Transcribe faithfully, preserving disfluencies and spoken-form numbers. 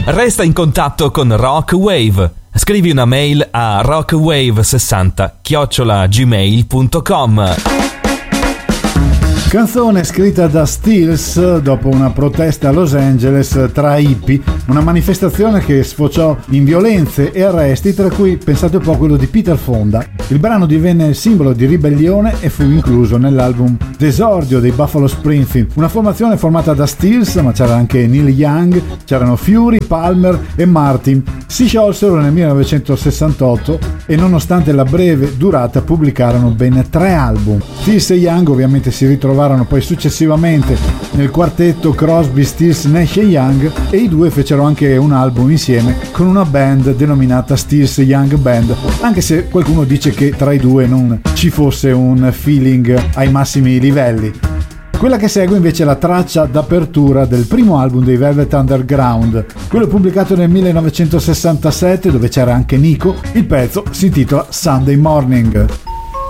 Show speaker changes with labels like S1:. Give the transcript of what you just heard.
S1: Resta in contatto con Rock Wave. Scrivi una mail a rockwave sessanta chiocciola gmail punto com.
S2: Canzone scritta da Stills dopo una protesta a Los Angeles tra hippie, una manifestazione che sfociò in violenze e arresti, tra cui, pensate un po', quello di Peter Fonda. Il brano divenne simbolo di ribellione e fu incluso nell'album d'esordio dei Buffalo Springfield, una formazione formata da Stills, ma c'era anche Neil Young, c'erano Fury, Palmer e Martin. Si sciolsero nel millenovecentosessantotto e nonostante la breve durata pubblicarono ben tre album. Stills e Young ovviamente si ritrovarono poi successivamente nel quartetto Crosby, Stills, Nash e Young, e i due fecero anche un album insieme con una band denominata Stills Young Band, anche se qualcuno dice che tra i due non ci fosse un feeling ai massimi livelli. Quella che segue invece è la traccia d'apertura del primo album dei Velvet Underground, quello pubblicato nel millenovecentosessantasette, dove c'era anche Nico. Il pezzo si intitola Sunday Morning.